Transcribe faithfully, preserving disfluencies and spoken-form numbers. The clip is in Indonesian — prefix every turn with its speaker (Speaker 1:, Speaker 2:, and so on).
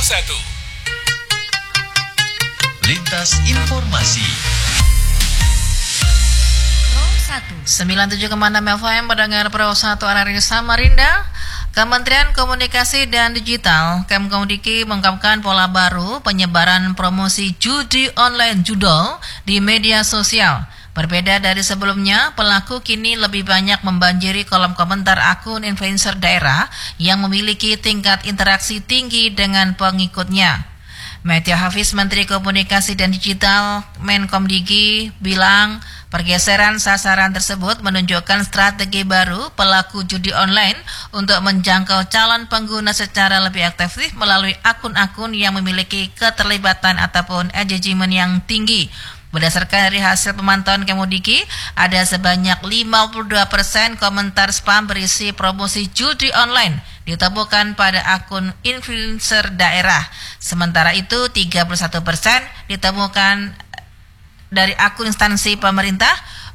Speaker 1: satu.
Speaker 2: Lintas Informasi
Speaker 3: sembilan puluh tujuh koma enam F M pendengar Pro satu R R I Samarinda. Kementerian Komunikasi dan Digital Kemkomdiki mengungkapkan pola baru penyebaran promosi judi online judol di media sosial. Berbeda dari sebelumnya, pelaku kini lebih banyak membanjiri kolom komentar akun influencer daerah yang memiliki tingkat interaksi tinggi dengan pengikutnya. Metya Hafiz, Menteri Komunikasi dan Digital Menkomdiki, bilang pergeseran sasaran tersebut menunjukkan strategi baru pelaku judi online untuk menjangkau calon pengguna secara lebih efektif melalui akun-akun yang memiliki keterlibatan ataupun engagement yang tinggi. Berdasarkan dari hasil pemantauan Kemudiki, ada sebanyak lima puluh dua persen komentar spam berisi promosi judi online ditemukan pada akun influencer daerah. Sementara itu, tiga puluh satu persen ditemukan dari akun instansi pemerintah,